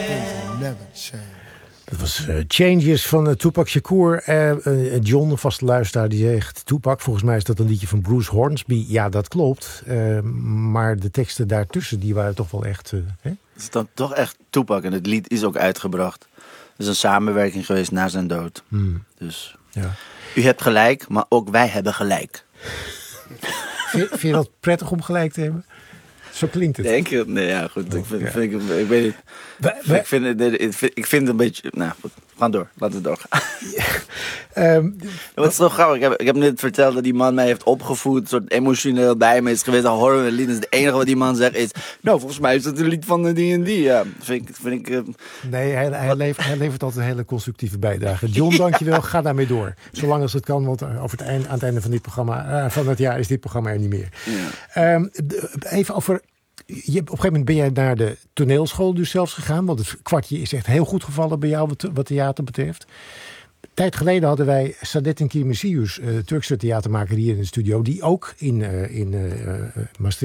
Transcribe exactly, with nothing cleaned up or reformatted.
Dat was uh, Changes van uh, Tupac Shakur. Uh, uh, John, een vaste luisteraar, die zegt... Tupac, volgens mij is dat een liedje van Bruce Hornsby. Ja, dat klopt. Uh, maar de teksten daartussen, die waren toch wel echt... Uh, hè? Het is dan toch echt Tupac. En het lied is ook uitgebracht. Het is een samenwerking geweest na zijn dood. Hmm. Dus ja. U hebt gelijk, maar ook wij hebben gelijk. Vind, vind je dat prettig om gelijk te hebben? Zo klinkt het. Denk je? Nee, ja, goed. Ik, vind, ja. vind, ik, ik weet niet. We, we, ik, vind, ik, vind, ik vind het een beetje... Nou, goed. We gaan door. Laten we doorgaan. Ja. Um, Wat is toch grappig? Ik heb, ik heb net verteld dat die man mij heeft opgevoed. Een soort emotioneel bij me is geweest. Dan horen we een lied. En het enige wat die man zegt is... Nou, volgens mij is dat een lied van die en die. Ja, vind ik... Vind ik uh, nee, hij, hij, levert, hij levert altijd een hele constructieve bijdrage. John, dankjewel. Ga daarmee door. Zolang als het kan. Want over het eind, aan het einde van, dit programma, uh, van het jaar is dit programma er niet meer. Ja. Um, even over... Je, op een gegeven moment ben jij naar de toneelschool dus zelfs gegaan. Want het kwartje is echt heel goed gevallen bij jou wat, wat theater betreft. Een tijd geleden hadden wij Saadettin Kirmesius, uh, Turkse theatermaker hier in de studio. Die ook in, uh, in uh, Maastricht